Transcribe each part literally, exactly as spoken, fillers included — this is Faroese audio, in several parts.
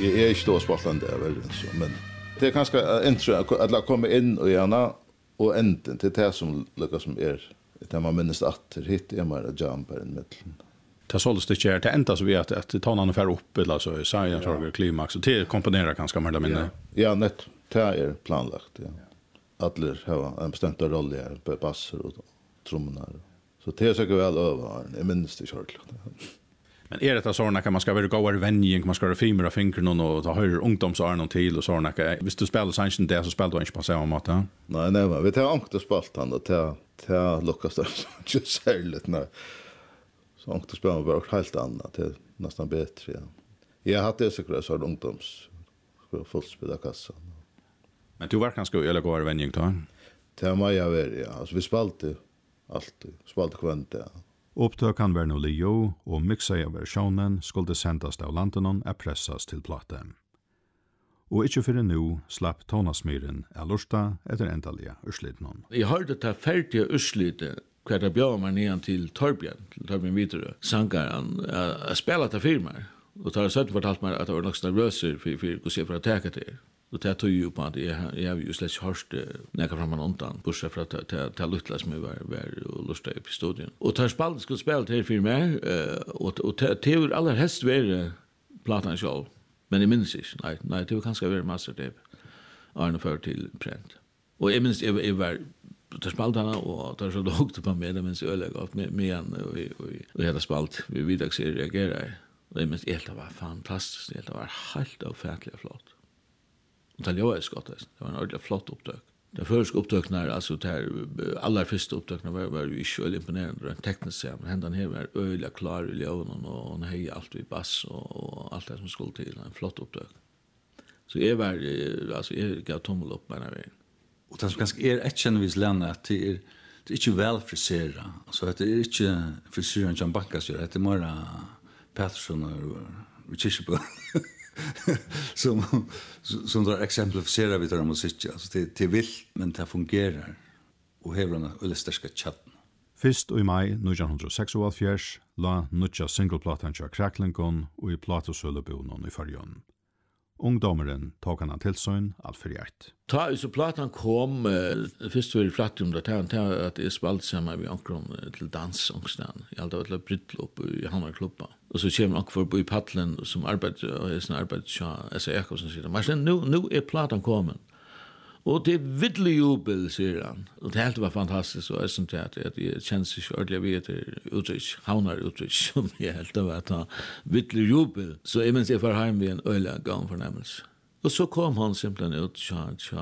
Jag är inte då sportland där väl så men det är ganska intressant att komma in och gärna och änden till det som lyckas som är det man minns att det hit är mer jumper i mitten. Det såldes det inte, det enda så vi att att ta någon för upp eller så i science or klimax och det komponerar ganska mer minne. Ja, net det är planlagt ja. Alla har en bestämd roll här på basser och trummorna. Så det är säkert väl över. Jag minns det självklart. Men är det såna kan man ska vara goda vänjing, man ska vara finare fingrarna och ta högre ungdomsarna till och såna kan. Visst du spelar sanchen där så spelar du inte på samma måte. Nej, nej, men vi tar ankte spalt han och ta ta luckas det just särskilt när så ankte spelar bara helt annat det är nästan bättre. Ja. Jag hade säkert så ungdoms för fullspela kassa. Men du var kanske eller goda vänjing då? Det var jag väl ja. Alltså vi spalte alltid spalte kvant ja. Opptøkan var nå Leo, og miksa av versjonen skulle sendes av landenon er pressas til plate. Og ikke fyrir nu slapp tonasmyren er lorsta etter endalige urslitnon. Jeg hørte ta ferdige urslite hva det bjør meg ned til Torbjørn, til Torbjørn Viderø, sangaren, å spela til firmaer. Og tar søtt fortalt meg at det var nok nervøser for, for å se for å teka til. Og det tog jo på at jeg, jeg har jo slett hørt nekka fram an ondan, bortsett fra at det luttla som jeg var, var og lusta opp i studien. Og tar spalt skulle spela til for meg, og, og det var aller helst være platan selv, men jeg minns ikke, nei, nei, det var kanskje være master det, Arne før til prent. Og jeg minns, jeg, jeg var tar spalt henne, og tar så dogte på meg, det minns jeg øyelig godt, med, med han, og, og, og jeg hadde spalt, vi viddags jeg reagerer, og jeg minns, det var fantastisk, det var helt avfætlig og flott. Och det var skott det. Det var en ordentlig flott upptök. Det första upptökna alltså där alla första upptökna var var ju inte imponerande rent tekniskt så men händan här var öliga klar i lånen och en hej allt i bass och allt det som skulle till en flott upptök. Så är var alltså är gav tommel upp på den vägen. Och det som ganska är ett kännevis lämna att det är det är inte väl frisera. Så att det är inte frisören som bankas gör det är mer Pettersson och Chichebo. som som där exemplifierar vi det musik alltså det det vill men det fungerar och har en ölisterska chatt. Fyrst i mai nitton sextiosex la nutja singleplatan til Cracklingon og i platosølebonen i Färjön. Ungdomeren tok han til søgn alt for hjert. Ta så platan kom uh, først var det flatt om det her at jeg spalt sammen med ankron til dansångstan. Jeg hadde vært brytlopp i Hammarklubba. Og så kommer ankron for å bo i Paddelen som arbeider, og jeg arbeider til S A Jakobsen sier. Men nu, nu er platan kommet. Og det er viddelig jubel, sier han. Og det helt var fantastisk, og jeg synes at jeg kjenner seg ikke ordentlig ved etter uttrykk, havner uttrykk, som jeg helt var at han viddelig jubel. Så jeg minns jeg var hjemme ved en øyelig gang fornemmelse. Og så kom han simpelthen ut til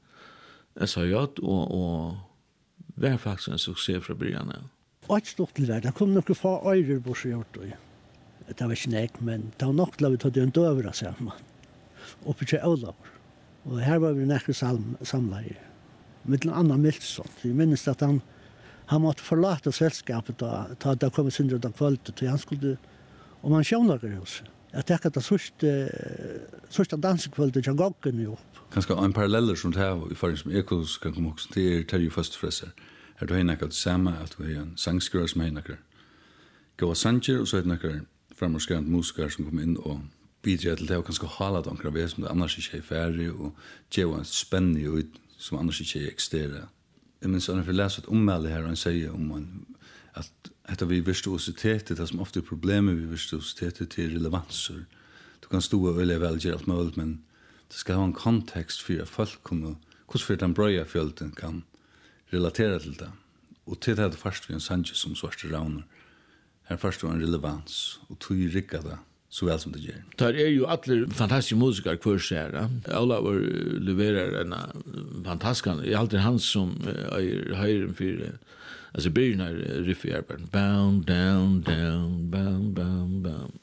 S A J, og, og var faktisk en suksess fra begynnelsen av. Og ikke stort til det, det kom nok få øyre bort og gjort det. Det var ikke nek, men det var nok til at vi tog det en døvere sammen. Oppe til Ølaver. Og her var vi nekker samleie. Med en annen Milsson. Jeg minnes at han, han måtte forlate selskapet da, da det kom syndre av kvalitet, og han skulle, om han sjøvnager hos. Jeg tenker at det sørste, sørste dansekvalitet til goggen jo opp. Kanskje en paralleller som det her, i forhold som Ekos kan komme også til Terje Førstfresser. Her du har nekket det samme, at du har en sangskriver som har nekket gåa sanger, og så har du nekket fremmerskrivende musikere som kommer inn og bidrar til det og kanskje hala det omkring ved som det annars ikke er ferdig og gjør en spenning ut som annars ikke eksisterer. Jeg minns at jeg leser et ommelde her og han sier om en, at etter vi virtuositetet, det som ofte er problemet vi virtuositetet til relevanser. Du kan stå og velge velge alt mulig, men det skal ha en kontekst for at folk kommer, hvordan for den brøya fjølten kan relatera til det. Og til det er det først vi en sanje som svarte rauner. Her først var en relevans, og tog rikka det så vel som det gjør. Der er jo alle fantastiske musikere hver ser. Olav leverer en fantastisk, det er alltid han som er høyren for, altså byrjen er riff i arbeid. Bound, down, down, bound, bound, bound.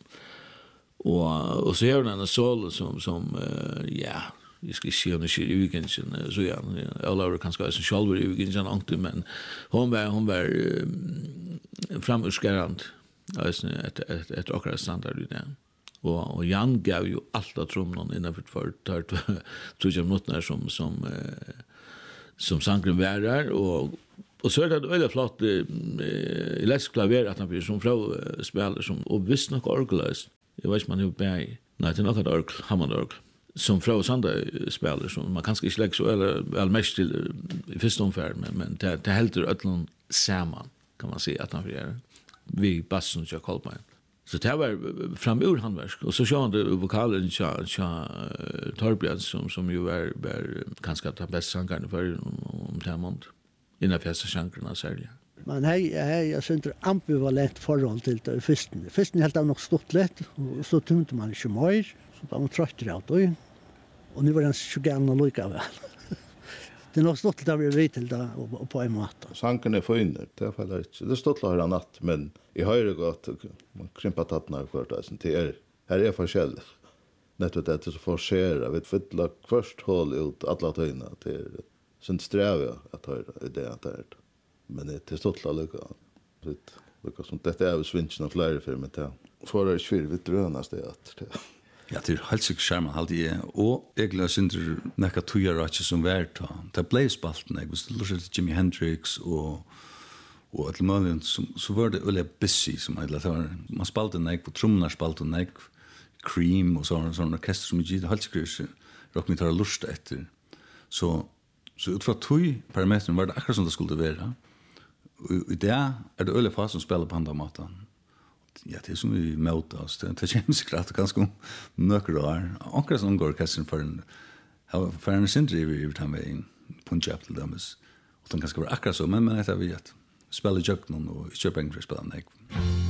Og, og så er det en solo som, som uh, ja, jeg skal ikke si om det skjer i ukensen, så ja, Olav er kanskje som selv var i ukensen, men hun var, hun var uh, framutskærende, et, et, et akkurat standard i det. Og, og Jan gav jo alt av trommene innenfor for tror jeg minutter som, som, uh, som sangren var der, og Og så er det veldig flott i elektrisk klaver at han blir som fra spiller, som, og visst nok orgeløs. Jeg vet ikke man er jo bæg Nej, det är något orgel, Hammond orgel. Som Frau Sanda spelar som man kanske inte lägger så eller väl mest till i första omfärd men men det det helt ödlon samman kan man säga att han gör. Vi bassen jag kallar på. Så det var fram ur handverk och så sjön det vokalen cha cha Torbjörn som som ju var var kanske att bäst sångaren för om Hammond innan första chansen sälja. Men hej, hej, jag syns ambivalent förhåll till det försten. Försten helt av nog stort lätt och så tungt man inte mer så då man tröttar ut då. Och nu var den tjugoen och lika väl. Det är nog stort där vi vet till det och på en måte. Sanken är för det är fall inte. Det står klar en natt men i höjre gott man krympa tattnar för det sen till er. Här är forskell. Nettot det så forcera vet fylla först hål ut alla töjna till sen sträva att höra det att det. Men det är stort lika. Det lika som det är svinchen av flera för mig till. För det är svårt vid drönas det att Ja, det er helt sikkert skjermen alltid er. Og jeg gleder synder nekka tøyer ikke som vært. Det ble spalten, jeg. Hvis du lurer til Jimi Hendrix og og et måned, så, så var det veldig busy, som jeg det var. Man spalte nek, på trommene spalte nek, Cream og sånne, sånne orkester som ikke helt sikkert rock mig tar lust etter. Så, så ut fra tøy parameteren var det akkurat som det skulle være. Og i det er det veldig fast som spiller på andre måten. Ja, det är som vi möter oss. Det, det känns klart ganska nökra år. Akkurat som går orkestern för en för en syndri vi vill ta med in Punjab till dömes. Och den kanske vara akkurat så, men men det är vi att spela jucken och köpa en för spela nek.